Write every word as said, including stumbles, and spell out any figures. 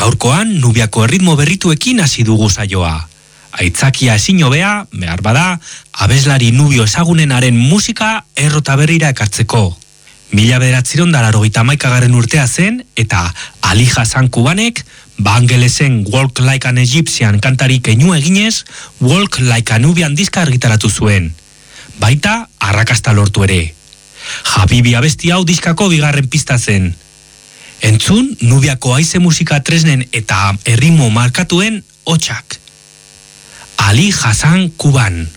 Gaurkoan Nubiako erritmo berrituekin hasi dugu saioa. Aitzakia ezin hobea, behar bada, abeslari nubio ezagunenaren musika errota berrira ekartzeko. Mila bederatziehun eta laurogeita hamaikagarren urtea zen, eta Ali Hassan Kubanek, Bangelesen Walk Like an Egyptian kantari keinu eginez, Walk Like a Nubian diska argitaratu zuen. Baita, arrakasta lortu ere. Habibi abesti hau diskako bigarren pista zen. Entzun, Nubiako haize musika tresnen eta erritmo markatuen hotsak. Ali Hassan Kuban.